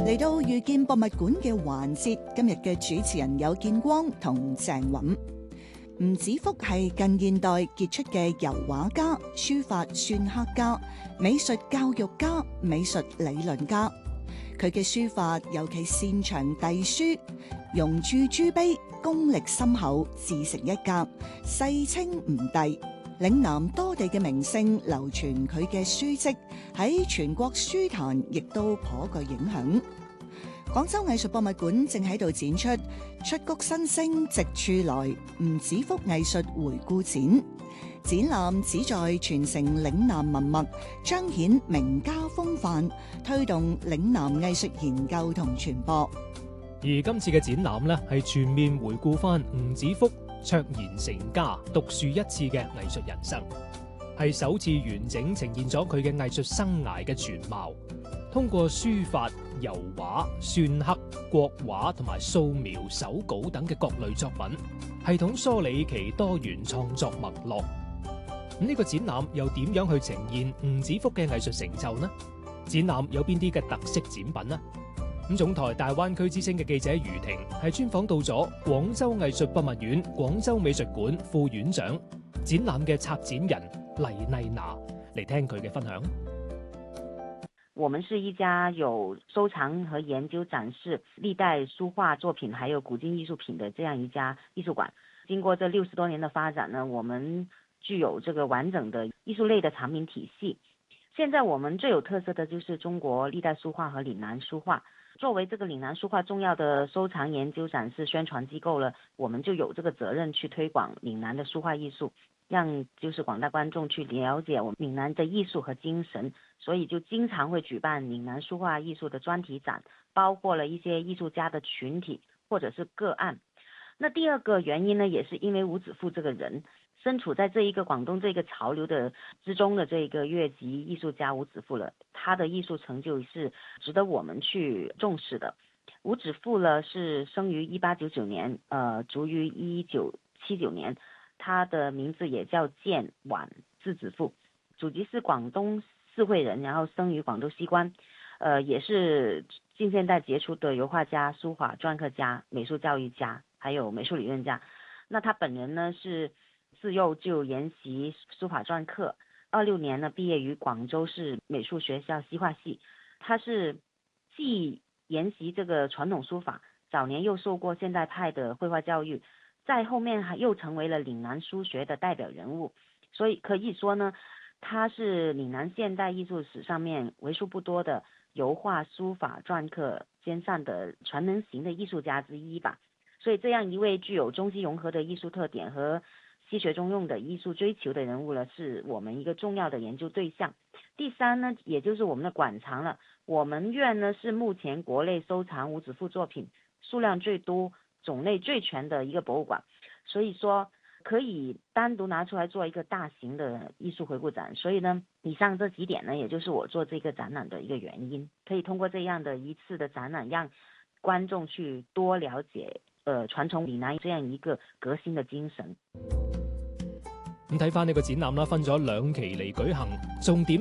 嚟到遇見博物館嘅環節，今日嘅主持人有建光同鄭韻。吳子福係近現代傑出嘅油畫家、書法篆刻家、美術教育家、美術理論家。佢嘅書法尤其擅長隸書，容注朱碑，功力深厚，自成一格，世稱吳隸。嶺南多地嘅名勝流傳佢嘅書跡，喺全國書壇亦都頗具影響。廣州藝術博物館正喺度展出出谷新聲直處來吳子福藝術回顧展，展覽旨在傳承嶺南文物，彰顯名家風範，推動嶺南藝術研究同傳播。 而今次嘅展覽呢，係全面回顧翻吳子福卓然成家、獨樹一幟嘅藝術人生，係首次完整呈現咗佢嘅藝術生涯嘅全貌。通過書法、油畫、篆刻、國畫同埋素描、手稿等嘅各類作品，系統梳理其多元創作脈絡。呢個展覽又點樣去呈現吳子福嘅藝術成就呢？展覽有邊啲嘅特色展品呢？總台大灣區之聲嘅記者余婷係專訪到咗廣州藝術博物院廣州美術館副院長、展覽嘅策展人黎麗娜嚟聽佢嘅分享。 我們是一家有收藏和研究展示歷代書畫作品還有古今藝術品的這樣一家藝術館。經過這60多年的發展呢，我們具有這個完整的藝術類的藏品體系。現在我們最有特色的就是中國歷代書畫和嶺南書畫。作為這個嶺南書畫重要的收藏研究展示宣傳機構了，我們就有這個責任去推廣嶺南的書畫藝術，讓就是廣大觀眾去了解我們嶺南的藝術和精神。所以就經常會舉辦嶺南書畫藝術的專題展，包括了一些藝術家的群體或者是個案。那第二個原因呢，也是因為吳子福這個人身處在這一個廣東這個潮流的之中的這個越級藝術家吳子福了，他的藝術成就是值得我們去重視的。吳子福呢是生於1899年，卒於1979年，他的名字也叫建琬，字子福，祖籍是廣東四會人，然後生於廣州西關，也是近現代傑出的油畫家、書法篆刻家、美術教育家，還有美術理論家。那他本人呢是自幼就研習書法篆刻，26年呢畢業於廣州市美術學校西畫系。他是既研習這個傳統書法，早年又受過現代派的繪畫教育，在後面還又成為了嶺南書學的代表人物，所以可以說呢，他是嶺南現代藝術史上面為數不多的油畫、書法、篆刻兼善的全能型的藝術家之一吧。所以這樣一位具有中西融合的藝術特點和西學中用的藝術追求的人物呢，是我們一個重要的研究對象。第三呢，也就是我們的館藏了。我們院呢是目前國內收藏吳子福作品數量最多、種類最全的一個博物館，所以說可以單獨拿出來做一個大型的藝術回顧展。所以呢，以上這幾點呢，也就是我做這個展覽的一個原因。可以通過這樣的一次的展覽，讓觀眾去多了解傳承嶺南這樣一個革新的精神。 咁睇翻呢個展覽啦，分咗2期嚟舉行，重點